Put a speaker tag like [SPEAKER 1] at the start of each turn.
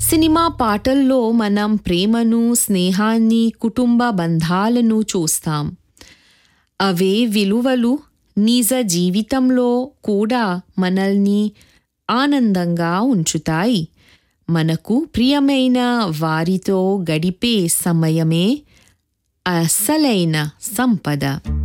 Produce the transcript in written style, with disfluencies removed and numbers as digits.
[SPEAKER 1] Cinema పాటల్లో మనం ప్రేమను, స్నేహాన్ని, కుటుంబ బంధాలను చూస్తాం. అవే విలువలు నిజ జీవితంలో కూడా మనల్ని ఆనందంగా ఉంచుతాయి. మనకు ప్రియమైన వారితో గడిపే సమయమే అసలైన సంపద.